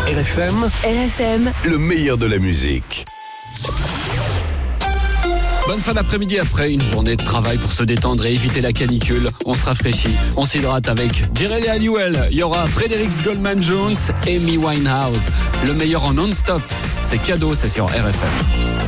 RFM, le meilleur de la musique. Bonne fin d'après-midi après une journée de travail pour se détendre et éviter la canicule. On se rafraîchit, on s'hydrate avec Jerry Halliwell. Il y aura Fredericks Goldman Jones, Amy Winehouse. Le meilleur en non-stop. C'est cadeau, c'est sur RFM.